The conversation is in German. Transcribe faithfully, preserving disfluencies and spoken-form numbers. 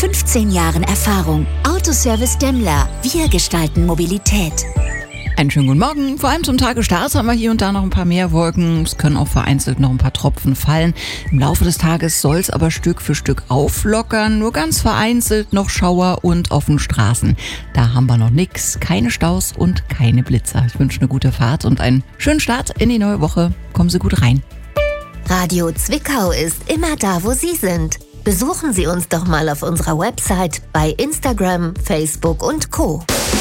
fünfzehn Jahren Erfahrung. Autoservice Demmler. Wir gestalten Mobilität. Einen schönen guten Morgen. Vor allem zum Tagesstart haben wir hier und da noch ein paar mehr Wolken. Es können auch vereinzelt noch ein paar Tropfen fallen. Im Laufe des Tages soll es aber Stück für Stück auflockern. Nur ganz vereinzelt noch Schauer und auf den Straßen. Da haben wir noch nix. Keine Staus und keine Blitzer. Ich wünsche eine gute Fahrt und einen schönen Start in die neue Woche. Kommen Sie gut rein. Radio Zwickau ist immer da, wo Sie sind. Besuchen Sie uns doch mal auf unserer Website, bei Instagram, Facebook und Co.